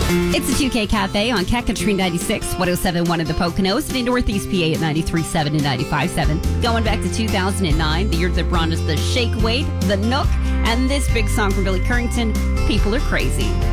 It's the 2K Cafe on Cat Country 96, 107.1 in the Poconos, and in Northeast PA at 93.7 and 95.7. Going back to 2009, the year that brought us the Shake Weight, the Nook, and this big song from Billy Currington, People Are Crazy.